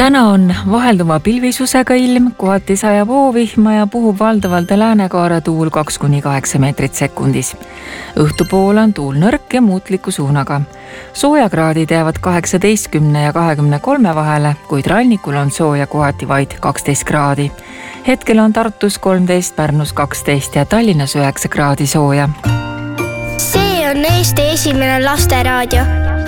Täna on vahelduva pilvisusega ilm, kohati sajab hoovihma ja puhub valdavalt läänekaare tuul 2–8 meetrit sekundis. Õhtupoole on tuul nõrk ja muutliku suunaga. Soojakraadid jäävad 18 ja 23 vahele, kuid rannikul on sooja kohati vaid 12 kraadi. Hetkel on Tartus 13, Pärnus 12 ja Tallinnas 9 kraadi sooja. See on Eesti esimene lasteraadio.